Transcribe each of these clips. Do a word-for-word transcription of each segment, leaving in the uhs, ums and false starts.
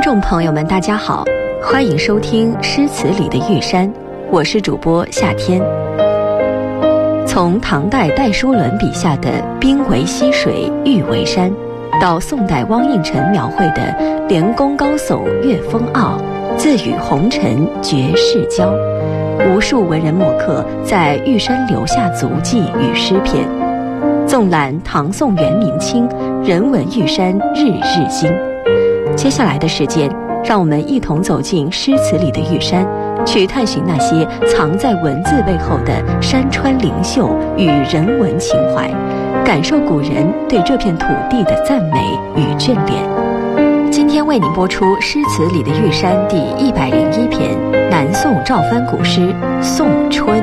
众朋友们大家好，欢迎收听诗词里的玉山，我是主播夏天。从唐代戴叔伦笔下的冰为溪水，玉为山，到宋代汪应辰描绘的连宫高耸月风傲，自与红尘绝世交，无数文人墨客在玉山留下足迹与诗篇。纵览唐宋元明清，人文玉山日日新。接下来的时间，让我们一同走进诗词里的玉山，去探寻那些藏在文字背后的山川灵秀与人文情怀，感受古人对这片土地的赞美与眷恋。今天为您播出诗词里的玉山第一百零一篇，南宋赵藩古诗《宋春》。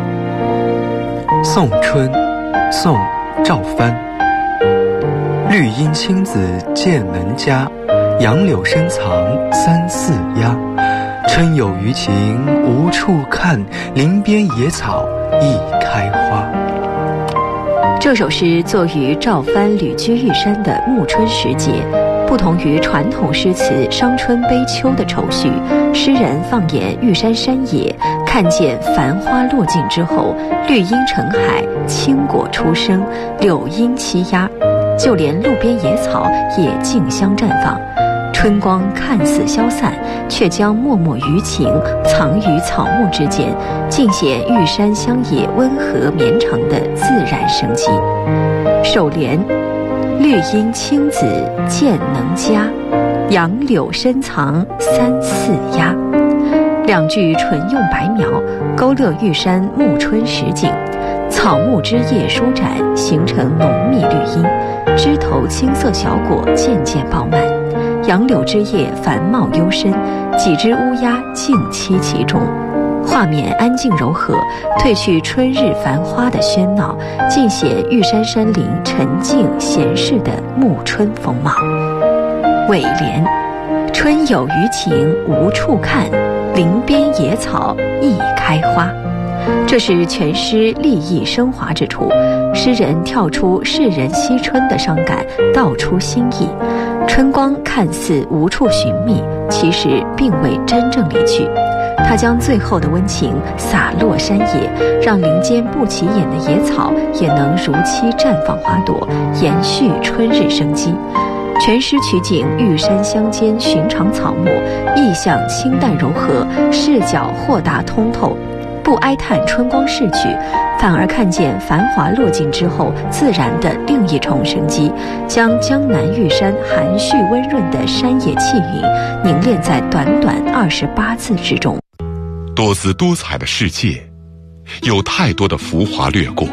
宋春，宋，赵藩。绿阴青子剑门家，杨柳深藏三四鸦。春有余情无处看，林边野草一开花。 这首诗作于赵藩旅居玉山的暮春时节，不同于传统诗词伤春悲秋的愁绪，诗人放眼玉山山野，看见繁花落尽之后，绿荫成海，青果初生，柳荫栖鸦，就连路边野草也竞相绽放。春光看似消散，却将脉脉余情藏于草木之间，尽显玉山乡野温和绵长的自然生机。首联：绿阴青子剑能家，杨柳深藏三四鸦。两句纯用白描，勾勒玉山暮春时景。草木枝叶舒展，形成浓密绿荫，枝头青色小果渐渐饱满，杨柳枝叶繁茂幽深，几只乌鸦静栖其中。画面安静柔和，褪去春日繁花的喧闹，尽显玉山山林沉静闲适的暮春风貌。尾联：春有余情无处看，林边野草一开花。这是全诗立意升华之处，诗人跳出世人惜春的伤感，道出新意。春光看似无处寻觅，其实并未真正离去，他将最后的温情洒落山野，让林间不起眼的野草也能如期绽放花朵，延续春日生机。全诗取景玉山乡间寻常草木，意象清淡柔和，视角豁达通透，不哀叹春光逝去，反而看见繁华落尽之后自然的另一重生机，将江南玉山含蓄温润的山野气韵凝练在短短二十八字之中。 多姿多彩的世界，有太多的浮华掠过，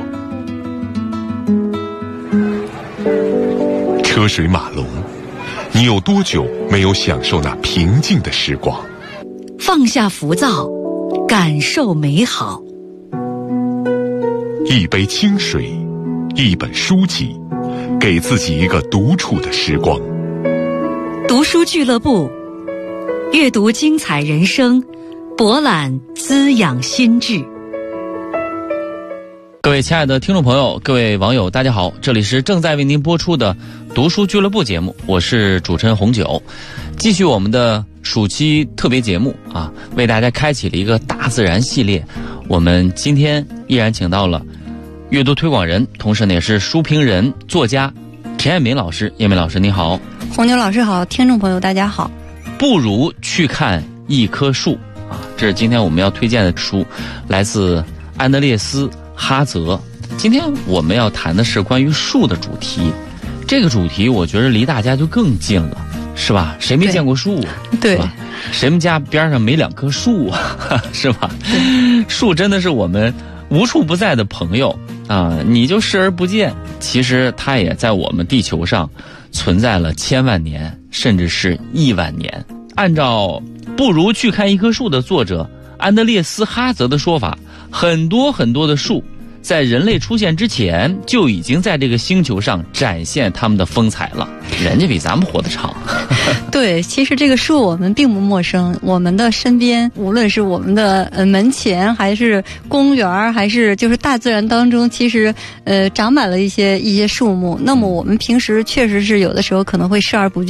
车水马龙，你有多久没有享受那平静的时光？ 放下浮躁，感受美好。 一杯清水，一本书籍，给自己一个独处的时光。 读书俱乐部，阅读精彩人生，博览滋养心智。 各位亲爱的听众朋友，各位网友，大家好，这里是正在为您播出的读书俱乐部节目，我是主持人红九，继续我们的暑期特别节目啊，为大家开启了一个大自然系列。我们今天依然请到了阅读推广人，同时呢也是书评人、作家陈彦敏老师。彦敏老师你好。 红牛老师好，听众朋友大家好。 不如去看一棵树啊，这是今天我们要推荐的书，来自安德烈斯哈泽。今天我们要谈的是关于树的主题，这个主题我觉得离大家就更近了，是吧？谁没见过树啊？ 对， 谁们家边上没两棵树啊？是吧？树真的是我们无处不在的朋友啊！你就视而不见，其实它也在我们地球上存在了千万年，甚至是亿万年。按照不如去看一棵树的作者安德烈斯哈泽的说法，很多很多的树在人类出现之前就已经在这个星球上展现他们的风采了，人家比咱们活得长。 对，其实这个树我们并不陌生，我们的身边无论是我们的呃门前，还是公园，还是就是大自然当中，其实呃长满了一些一些树木。那么我们平时确实是有的时候可能会视而不见。